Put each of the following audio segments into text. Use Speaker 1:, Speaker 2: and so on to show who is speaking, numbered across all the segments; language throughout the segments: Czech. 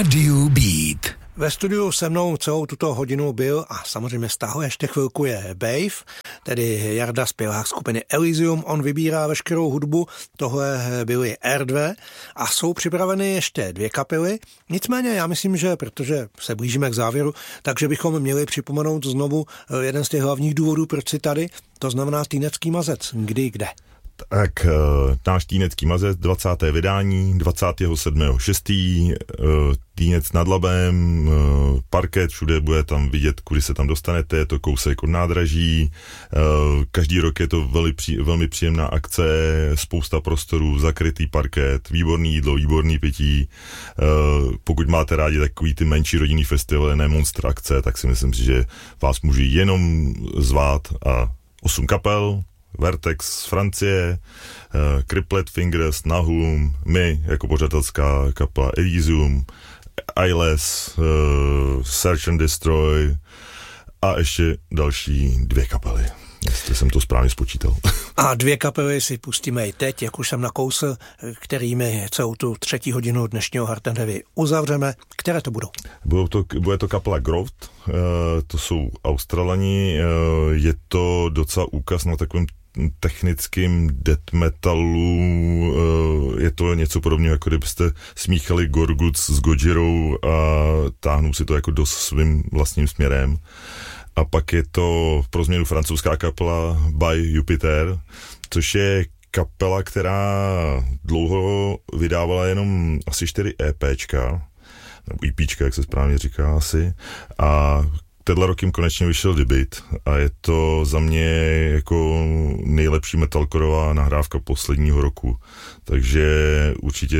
Speaker 1: Radio Beat.
Speaker 2: Ve studiu se mnou celou tuto hodinu byl a samozřejmě stále ještě chvilku je Bave, tedy Jarda, zpěvák skupiny Elysium. On vybírá veškerou hudbu, tohle byly R2 a jsou připraveny ještě dvě kapely. Nicméně já myslím, že protože se blížíme k závěru, takže bychom měli připomenout znovu jeden z těch hlavních důvodů, proč si tady, to znamená Týnecký mazec. Kdy, kde?
Speaker 3: Tak náš Týnecký mazec, 20. vydání, 27.6. Týnec nad Labem, parket, všude bude tam vidět, kudy se tam dostanete, je to kousek od nádraží, každý rok je to velmi příjemná akce, spousta prostorů, zakrytý parket, výborný jídlo, výborný pití, pokud máte rádi takový ty menší rodinný festivaly, ne monster akce, tak si myslím, že vás můžu jenom zvát a 8 kapel, Vertex z Francie, Cripplet Fingers, Nahum, my jako pořadatelská kapela Elysium, Eyeless, Search and Destroy a ještě další dvě kapely, jestli jsem to správně spočítal. A
Speaker 2: dvě kapely si pustíme i teď, jak už jsem nakousl, kterými celou tu 3. hodinu dnešního Hard and Heavy uzavřeme. Které to budou?
Speaker 3: Bude to kapela Growth, to jsou Australani, je to docela úkaz na takovém technickým death metalu, je to něco podobného, jako kdybyste smíchali Gorguts s Gojirou a táhnou si to jako do svým vlastním směrem. A pak je to pro změnu francouzská kapela By Jupiter, což je kapela, která dlouho vydávala jenom asi 4 EPčka, nebo EPčka, jak se správně říká asi, a tenhle rok jim konečně vyšel debut a je to za mě jako nejlepší metalcoreová nahrávka posledního roku. Takže určitě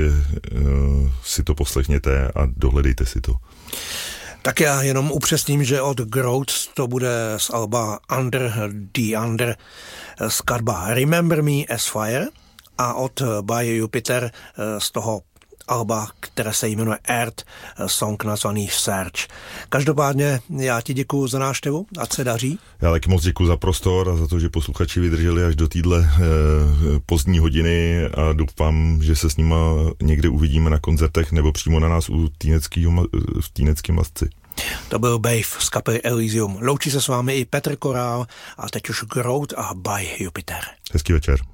Speaker 3: si to poslechněte a dohledejte si to.
Speaker 2: Tak já jenom upřesním, že od Growth to bude z alba Under the Under skladba Remember Me as Fire a od By Jupiter z toho alba, které se jmenuje Earth, song nazvaný Search. Každopádně já ti děkuju za návštěvu, ať se daří.
Speaker 3: Já taky moc děkuju za prostor a za to, že posluchači vydrželi až do téhle pozdní hodiny a doufám, že se s nima někde uvidíme na koncertech nebo přímo na nás v Týneckém mazci.
Speaker 2: To byl Bave z kapely Elysium. Loučí se s vámi i Petr Korál a teď už Growth a By Jupiter.
Speaker 3: Hezký večer.